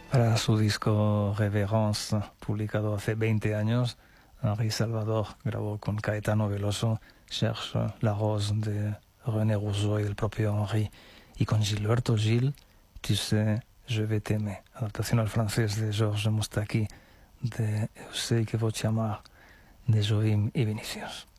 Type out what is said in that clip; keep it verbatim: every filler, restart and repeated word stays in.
Para su disco Reverence, publicado hace veinte años, Henri Salvador grabó con Caetano Veloso Cherche la Rose de René Rousseau y del propio Henri, y con Gilberto Gil, Tu sais, je vais t'aimer, adaptación al francés de Georges Moustaki de Eu sei que vou te amar, de Jobim y Vinicius.